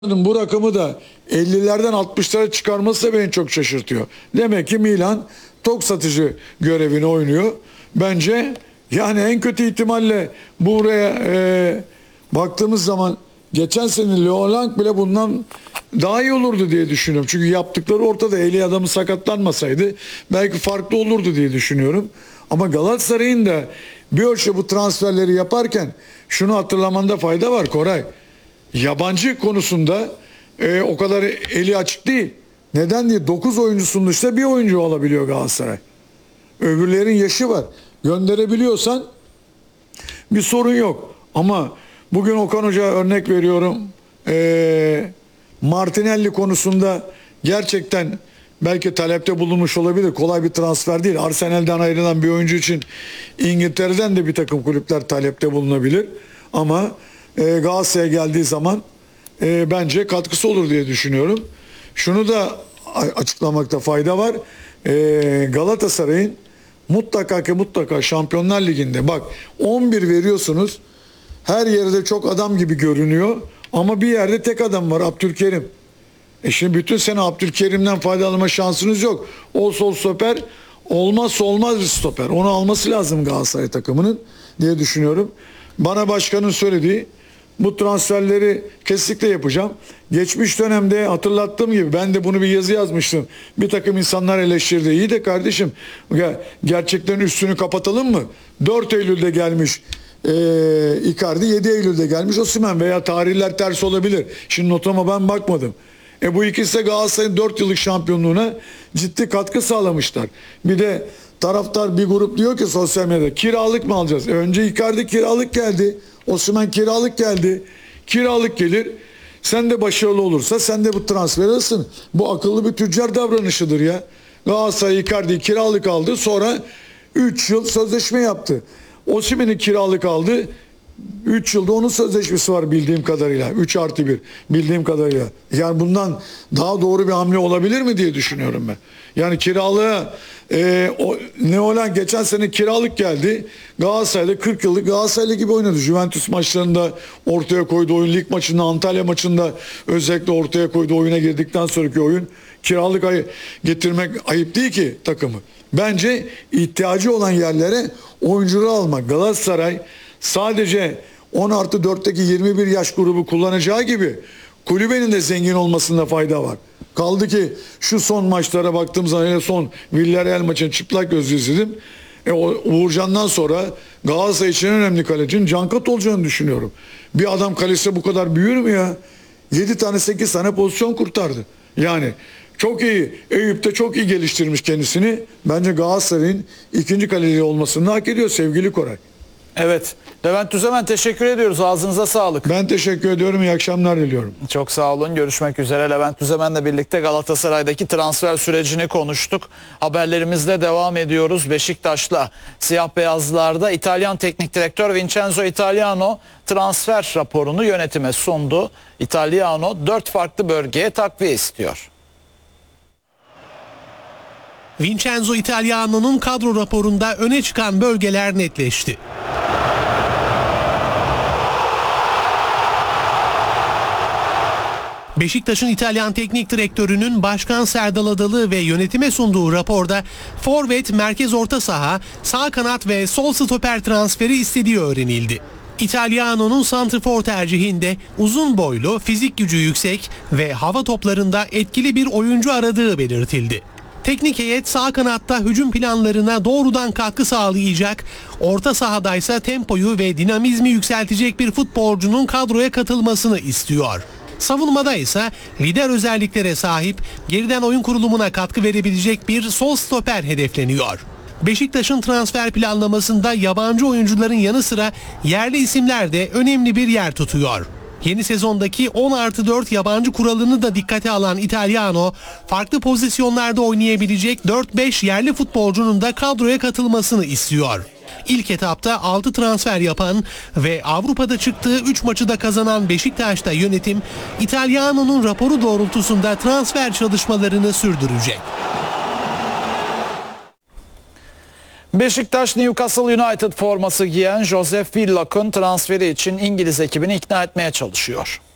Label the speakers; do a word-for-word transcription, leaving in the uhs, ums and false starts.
Speaker 1: Bu rakamı da ellilerden altmışlara çıkarması da beni çok şaşırtıyor. Demek ki Milan tok satıcı görevini oynuyor. Bence yani en kötü ihtimalle buraya e, baktığımız zaman geçen sene Leo Lang bile bundan daha iyi olurdu diye düşünüyorum. Çünkü yaptıkları ortada, eli adamı sakatlanmasaydı belki farklı olurdu diye düşünüyorum. Ama Galatasaray'ın da bir ölçü bu transferleri yaparken şunu hatırlamanda fayda var Koray. Yabancı konusunda e, o kadar eli açık değil. Neden diye dokuz oyuncusunun dışında bir oyuncu alabiliyor Galatasaray. Öbürlerin yaşı var. Gönderebiliyorsan bir sorun yok. Ama bugün Okan Hoca örnek veriyorum. E, Martinelli konusunda gerçekten belki talepte bulunmuş olabilir. Kolay bir transfer değil. Arsenal'den ayrılan bir oyuncu için İngiltere'den de bir takım kulüpler talepte bulunabilir. Ama e, Galatasaray'a geldiği zaman e, bence katkısı olur diye düşünüyorum. Şunu da açıklamakta fayda var. E, Galatasaray'ın mutlaka ki mutlaka Şampiyonlar Ligi'nde bak on bir veriyorsunuz. Her yerde çok adam gibi görünüyor. Ama bir yerde tek adam var, Abdülkerim. E şimdi bütün sene Abdülkerim'den faydalanma şansınız yok. O sol stoper olmazsa olmaz bir stoper. Onu alması lazım Galatasaray takımının diye düşünüyorum. Bana başkanın söylediği bu transferleri kesinlikle yapacağım. Geçmiş dönemde hatırlattığım gibi ben de bunu bir yazı yazmıştım. Bir takım insanlar eleştirdi. İyi de kardeşim gerçekten üstünü kapatalım mı? dört Eylül'de gelmiş e, Icardi, yedi Eylül'de gelmiş Osimhen veya tarihler ters olabilir. Şimdi notama ben bakmadım. E bu ikisi de Galatasaray'ın dört yıllık şampiyonluğuna ciddi katkı sağlamışlar. Bir de taraftar bir grup diyor ki sosyal medyada kiralık mı alacağız? E önce Icardi kiralık geldi. Osimhen kiralık geldi. Kiralık gelir. Sen de başarılı olursa sen de bu transferi alsın. Bu akıllı bir tüccar davranışıdır ya. Galatasaray Icardi'yi kiralık aldı. Sonra üç yıl sözleşme yaptı. Osimhen'i kiralık aldı. üç yılda onun sözleşmesi var bildiğim kadarıyla. üç artı bir bildiğim kadarıyla. Yani bundan daha doğru bir hamle olabilir mi diye düşünüyorum ben. Yani kiralığa e, o, Neolan geçen sene kiralık geldi. Galatasaray'da kırk yıllık Galatasaraylı gibi oynadı. Juventus maçlarında ortaya koyduğu oyun, lig maçında, Antalya maçında özellikle ortaya koyduğu oyuna girdikten sonraki oyun kiralık ay getirmek ayıp değil ki takımı. Bence ihtiyacı olan yerlere oyuncuları almak. Galatasaray sadece on artı dörtteki yirmi bir yaş grubu kullanacağı gibi kulübenin de zengin olmasında fayda var. Kaldı ki şu son maçlara baktığım zaman hele son Villarreal maçını çıplak gözle izledim. E, Uğurcan'dan sonra Galatasaray için en önemli kalecinin Cankat olacağını düşünüyorum. Bir adam kalesi bu kadar büyür mü ya? yedi tane sekiz tane pozisyon kurtardı. Yani çok iyi. Eyüp'te çok iyi geliştirmiş kendisini. Bence Galatasaray'ın ikinci kaleci olmasını hak ediyor sevgili Koray.
Speaker 2: Evet. Levent Tüzemen teşekkür ediyoruz. Ağzınıza sağlık.
Speaker 1: Ben teşekkür ediyorum. İyi akşamlar diliyorum.
Speaker 2: Çok sağ olun. Görüşmek üzere. Levent Tüzemen'le birlikte Galatasaray'daki transfer sürecini konuştuk. Haberlerimizle devam ediyoruz. Beşiktaş'la siyah beyazlarda İtalyan teknik direktör Vincenzo Italiano transfer raporunu yönetime sundu. Italiano dört farklı bölgeye takviye istiyor.
Speaker 3: Vincenzo Italiano'nun kadro raporunda öne çıkan bölgeler netleşti. Beşiktaş'ın İtalyan teknik direktörünün Başkan Serdal Adalı ve yönetime sunduğu raporda forvet, merkez orta saha, sağ kanat ve sol stoper transferi istediği öğrenildi. Italiano'nun santrfor tercihinde uzun boylu, fizik gücü yüksek ve hava toplarında etkili bir oyuncu aradığı belirtildi. Teknik heyet sağ kanatta hücum planlarına doğrudan katkı sağlayacak, orta sahadaysa tempoyu ve dinamizmi yükseltecek bir futbolcunun kadroya katılmasını istiyor. Savunmada ise lider özelliklere sahip, geriden oyun kurulumuna katkı verebilecek bir sol stoper hedefleniyor. Beşiktaş'ın transfer planlamasında yabancı oyuncuların yanı sıra yerli isimler de önemli bir yer tutuyor. Yeni sezondaki on artı dört yabancı kuralını da dikkate alan Italiano, farklı pozisyonlarda oynayabilecek dört beş yerli futbolcunun da kadroya katılmasını istiyor. İlk etapta altı transfer yapan ve Avrupa'da çıktığı üç maçı da kazanan Beşiktaş'ta yönetim, Italiano'nun raporu doğrultusunda transfer çalışmalarını sürdürecek.
Speaker 2: Beşiktaş Newcastle United forması giyen Joseph Willock'un transferi için İngiliz ekibini ikna etmeye çalışıyor.